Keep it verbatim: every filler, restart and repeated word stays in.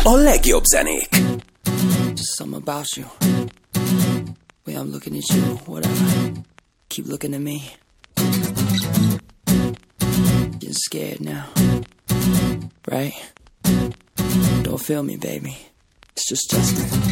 A legjobb zenék. Just something about you. Way I'm looking at you, whatever. Keep looking at me. Getting scared now. Right? Don't feel me, baby. It's just Justin.